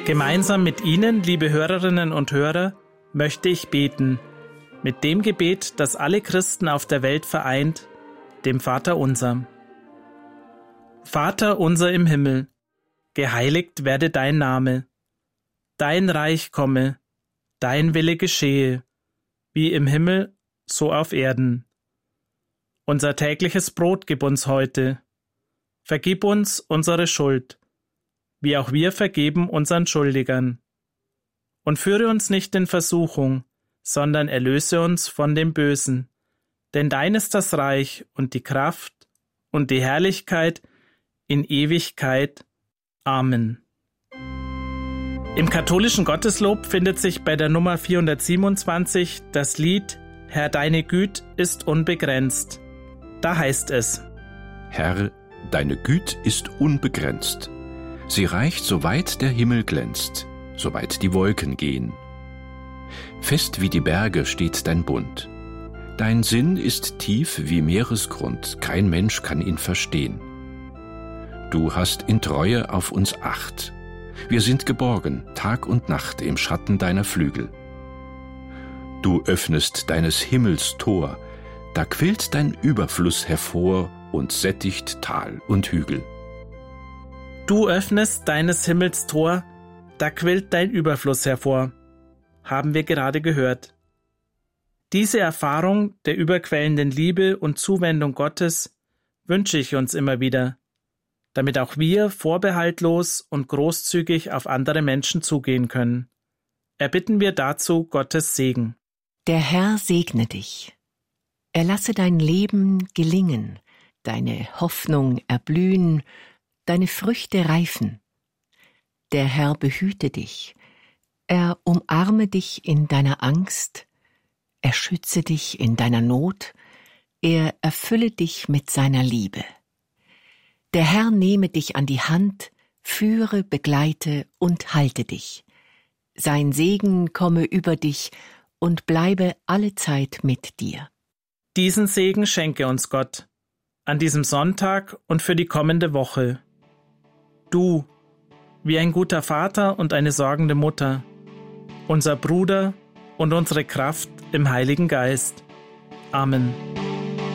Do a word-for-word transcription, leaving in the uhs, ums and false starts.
Gemeinsam mit Ihnen, liebe Hörerinnen und Hörer, möchte ich beten, mit dem Gebet, das alle Christen auf der Welt vereint, dem Vater unser. Vater unser im Himmel, geheiligt werde dein Name, dein Reich komme, dein Wille geschehe, wie im Himmel, so auf Erden. Unser tägliches Brot gib uns heute, vergib uns unsere Schuld, wie auch wir vergeben unseren Schuldigern. Und führe uns nicht in Versuchung, sondern erlöse uns von dem Bösen. Denn dein ist das Reich und die Kraft und die Herrlichkeit in Ewigkeit. Amen. Im katholischen Gotteslob findet sich bei der Nummer vierhundertsiebenundzwanzig das Lied »Herr, deine Güt ist unbegrenzt«. Da heißt es: Herr, deine Güt ist unbegrenzt. Sie reicht, soweit der Himmel glänzt, soweit die Wolken gehen. Fest wie die Berge steht dein Bund. Dein Sinn ist tief wie Meeresgrund, kein Mensch kann ihn verstehen. Du hast in Treue auf uns Acht. Wir sind geborgen, Tag und Nacht im Schatten deiner Flügel. Du öffnest deines Himmels Tor, da quillt dein Überfluss hervor und sättigt Tal und Hügel. Du öffnest deines Himmels Tor, da quillt dein Überfluss hervor, haben wir gerade gehört. Diese Erfahrung der überquellenden Liebe und Zuwendung Gottes wünsche ich uns immer wieder, damit auch wir vorbehaltlos und großzügig auf andere Menschen zugehen können. Erbitten wir dazu Gottes Segen. Der Herr segne dich. Er lasse dein Leben gelingen, deine Hoffnung erblühen, deine Früchte reifen. Der Herr behüte dich. Er umarme dich in deiner Angst. Er schütze dich in deiner Not. Er erfülle dich mit seiner Liebe. Der Herr nehme dich an die Hand, führe, begleite und halte dich. Sein Segen komme über dich und bleibe allezeit mit dir. Diesen Segen schenke uns Gott, an diesem Sonntag und für die kommende Woche. Du, wie ein guter Vater und eine sorgende Mutter, unser Bruder und unsere Kraft im Heiligen Geist. Amen.